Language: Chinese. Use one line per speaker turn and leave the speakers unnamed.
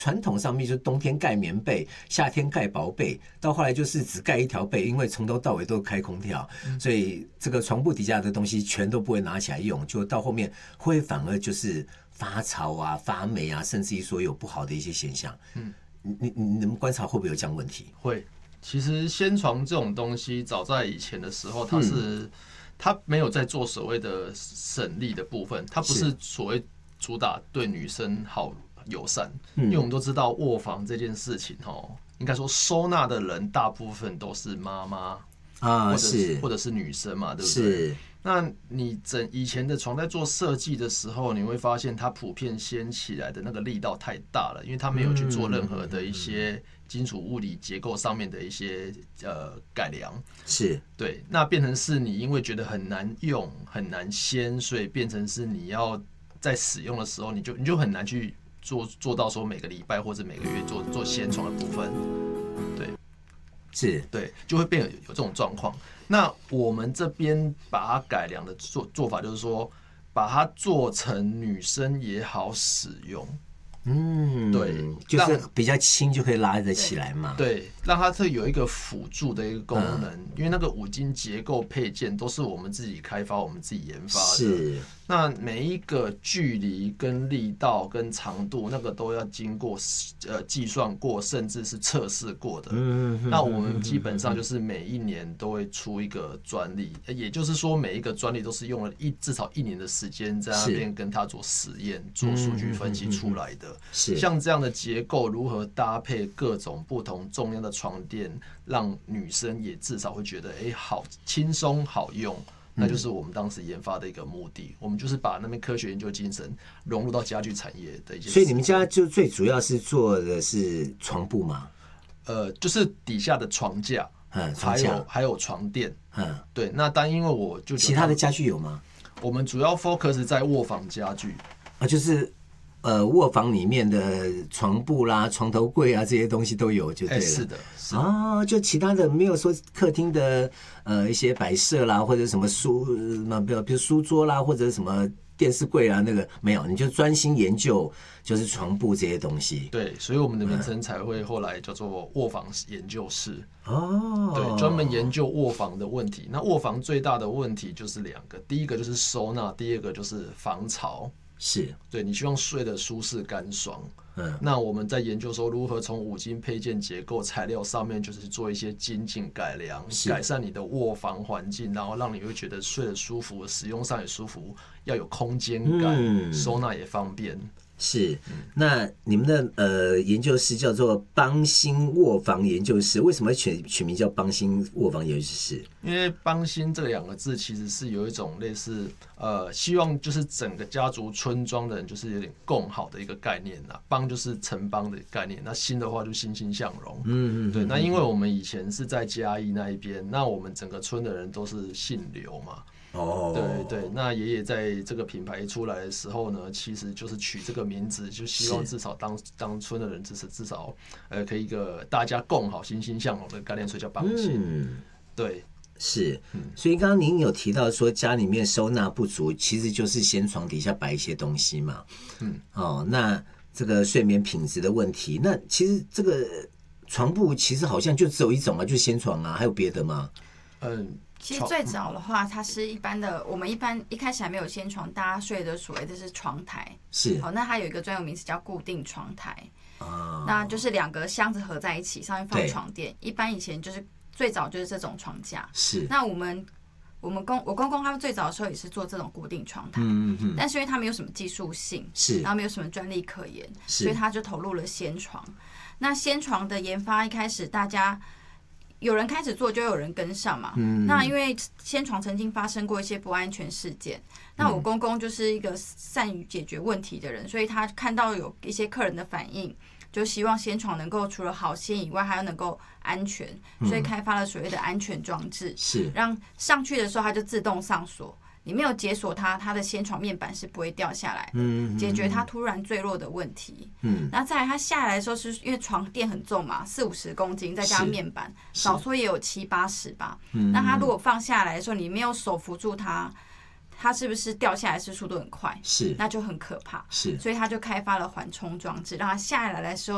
传统上面就是冬天盖棉被，夏天盖薄被，到后来就是只盖一条被，因为从头到尾都开空调，所以这个床铺底下的东西全都不会拿起来用，就到后面会反而就是发潮啊、发霉啊，甚至于说有不好的一些现象。你们观察会不会有这样问题？
会。其实掀床这种东西，早在以前的时候，它没有在做所谓的省力的部分，它不是所谓主打对女生好友善，因为我们都知道卧房这件事情应该说收纳的人大部分都是妈妈啊，或者是女生嘛，对不对？是。那你以前的床在做设计的时候，你会发现它普遍掀起来的那个力道太大了，因为它没有去做任何的一些金属物理结构上面的一些改良。是。对，那变成是你因为觉得很难用、很难掀，所以变成是你要在使用的时候，你就很难去做到说每个礼拜或者每个月做掀床的部分。对。是。对，就会变有这种状况。那我们这边把它改良的做法，就是说把它做成女生也好使用。对，
就是比较轻就可以拉得起来嘛。
对，让它有一个辅助的一个功能，因为那个五金结构配件都是我们自己开发、我们自己研发的。是。那每一个距离、跟力道、跟长度，那个都要经过计算过，甚至是测试过的。那我们基本上就是每一年都会出一个专利，也就是说每一个专利都是用了至少1年的时间在那边跟它做实验、做数据分析出来的。是。像这样的结构如何搭配各种不同重量的床垫，让女生也至少会觉得好轻松好用。那就是我们当时研发的一个目的，我们就是把那边科学研究精神融入到家具产业的一些。
所以你们家就最主要是做的是床铺吗？
就是底下的床架，还有床垫，对。那因为我就
其他的家具有吗？
我们主要 focus 在卧房家具
啊，就是卧房里面的床布啦、床头柜啊这些东西都有，就对了。
是的。
就其他的没有说客厅的一些摆设啦，或者什么比如书桌啦，或者什么电视柜啦，那个没有，你就专心研究就是床布这些东西。
对，所以我们的名称才会后来叫做卧房研究室。对，专门研究卧房的问题。那卧房最大的问题就是2个，第一个就是收纳，第二个就是防潮。是。对，你希望睡得舒适干爽。那我们在研究说如何从五金配件结构材料上面，就是做一些精进改良，改善你的卧房环境，然后让你会觉得睡得舒服，使用上也舒服，要有空间感，收纳也方便。
是。那你们的研究室叫做邦兴卧房研究室，为什么取名叫邦兴卧房研究室？
因为邦兴这2个字其实是有一种类似希望就是整个家族村庄的人就是有点共好的一个概念啦。邦就是城邦的概念，那兴的话就欣欣向荣。对。那因为我们以前是在嘉义那一边，那我们整个村的人都是姓刘嘛。对，那爷爷在这个品牌出来的时候呢，其实就是取这个名字，就希望至少当村的人至少可以一个大家共好、欣欣向荣的概念，所以叫邦兴。对。
是。所以刚刚您有提到说家里面收纳不足，其实就是掀床底下摆一些东西嘛。那这个睡眠品质的问题，那其实这个床铺其实好像就只有一种啊，就是掀床啊，还有别的吗？
其实最早的话，它是一般的，我们一开始还没有掀床，大家睡的所谓的是床台。是。那它有一个专有名词叫固定床台。那就是2个箱子合在一起，上面放床垫。一般以前就是最早就是这种床架。是。那我公公他们最早的时候也是做这种固定床台。但是因为他没有什么技术性，是，然后没有什么专利可言，所以他就投入了掀床。那掀床的研发一开始大家。有人开始做，就有人跟上嘛。那因为掀床曾经发生过一些不安全事件，那我公公就是一个善于解决问题的人，所以他看到有一些客人的反应，就希望掀床能够除了好掀以外，还要能够安全，所以开发了所谓的安全装置，是让上去的时候它就自动上锁。你没有解锁它的掀床面板是不会掉下来的，解决它突然坠落的问题。那再来它下来的时候，是因为床垫很重嘛，40-50公斤，再加上面板，少说也有70-80吧。那它如果放下来的时候，你没有手扶住它是不是掉下来是速度很快？是，那就很可怕。是，所以他就开发了缓冲装置，让它下来的时候